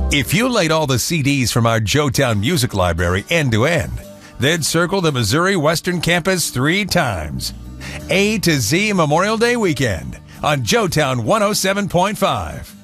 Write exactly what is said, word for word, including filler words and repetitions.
If you laid all the C Ds from our Joetown Music Library end to end, then circle the Missouri Western Campus three times. A to Z Memorial Day weekend on Joetown one oh seven point five.